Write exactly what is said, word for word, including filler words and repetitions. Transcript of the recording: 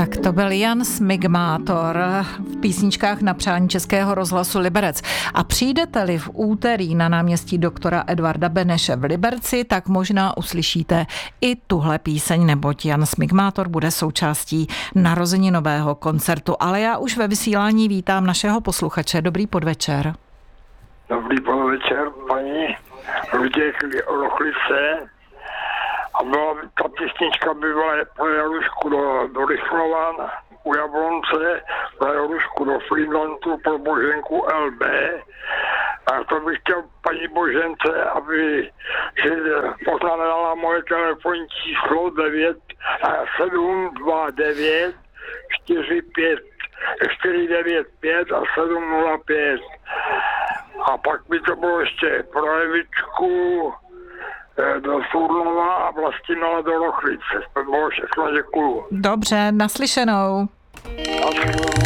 Tak to byl Jan Smigmátor v písničkách na přání Českého rozhlasu Liberec. A přijdete-li v úterý na náměstí doktora Edvarda Beneše v Liberci, tak možná uslyšíte i tuhle píseň, neboť Jan Smigmátor bude součástí narozeninového koncertu. Ale já už ve vysílání vítám našeho posluchače. Dobrý podvečer. Dobrý podvečer, paní Luděk Lochlice. A byla, ta písnička by byla pro Jarušku do, do Rychlova u Jablonce, pro Jarušku do Friedlandu, pro Boženku L B. A to bych chtěl paní Božence, aby si poznamenala moje telefonní číslo devět sedm dva devět čtyři pět čtyři devět pět a sedm nula pět. A pak by to bylo ještě pro Evičku do Surnova a Vlastimila do Lochlice. To bylo všechno, děkuju. Dobře, naslyšenou. Naslyšenou.